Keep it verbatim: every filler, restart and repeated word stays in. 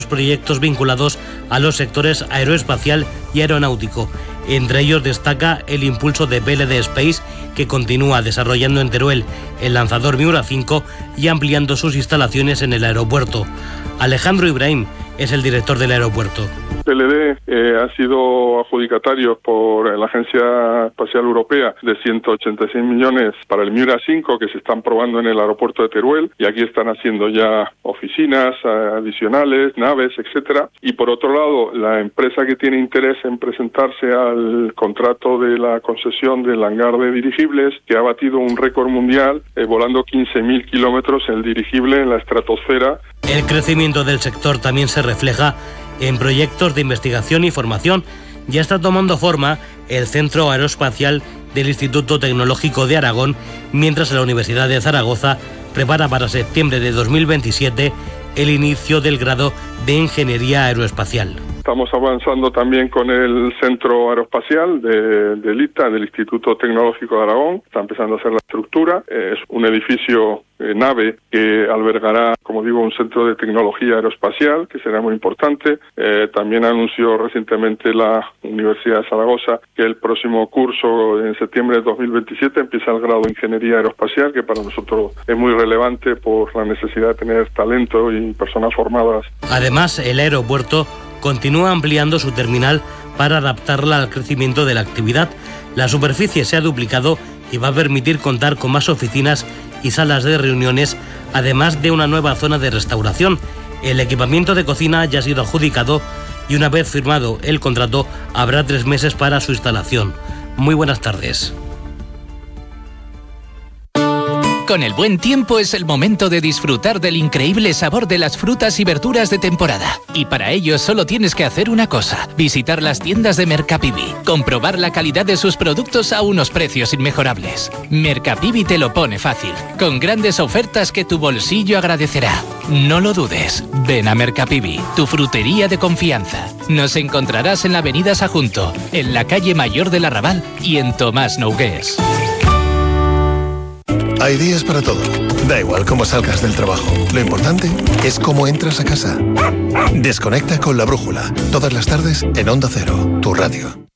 proyectos vinculados a los sectores aeroespacial y aeronáutico. Entre ellos destaca el impulso de B L D Space, que continúa desarrollando en Teruel el lanzador Miura cinco y ampliando sus instalaciones en el aeropuerto. Alejandro Ibrahim es el director del aeropuerto. B L D eh, ha sido adjudicatario por la Agencia Espacial Europea de ciento ochenta y seis millones para el Miura cinco, que se están probando en el aeropuerto de Teruel, y aquí están haciendo ya oficinas eh, adicionales, naves, etcétera. Y por otro lado, la empresa que tiene interés en presentarse al contrato de la concesión del hangar de dirigibles, que ha batido un récord mundial eh, volando quince mil kilómetros el dirigible en la estratosfera. El crecimiento del sector también se refleja en proyectos de investigación y formación. Ya está tomando forma el Centro Aeroespacial del Instituto Tecnológico de Aragón, mientras la Universidad de Zaragoza prepara para septiembre de dos mil veintisiete el inicio del grado de Ingeniería Aeroespacial. Estamos avanzando también con el Centro Aeroespacial de, del I T A, del Instituto Tecnológico de Aragón. Está empezando a hacer la estructura. Es un edificio eh, nave que albergará, como digo, un centro de tecnología aeroespacial, que será muy importante. Eh, también anunció recientemente la Universidad de Zaragoza que el próximo curso, en septiembre de dos mil veintisiete, empieza el grado de Ingeniería Aeroespacial, que para nosotros es muy relevante por la necesidad de tener talento y personas formadas. Además, el aeropuerto continúa ampliando su terminal para adaptarla al crecimiento de la actividad. La superficie se ha duplicado y va a permitir contar con más oficinas y salas de reuniones, además de una nueva zona de restauración. El equipamiento de cocina ya ha sido adjudicado y una vez firmado el contrato habrá tres meses para su instalación. Muy buenas tardes. Con el buen tiempo es el momento de disfrutar del increíble sabor de las frutas y verduras de temporada. Y para ello solo tienes que hacer una cosa: visitar las tiendas de Mercapivi, comprobar la calidad de sus productos a unos precios inmejorables. Mercapivi te lo pone fácil, con grandes ofertas que tu bolsillo agradecerá. No lo dudes, ven a Mercapivi, tu frutería de confianza. Nos encontrarás en la avenida Sajunto, en la calle Mayor del Arrabal y en Tomás Nogués. Hay días para todo. Da igual cómo salgas del trabajo. Lo importante es cómo entras a casa. Desconecta con La Brújula. Todas las tardes en Onda Cero, tu radio.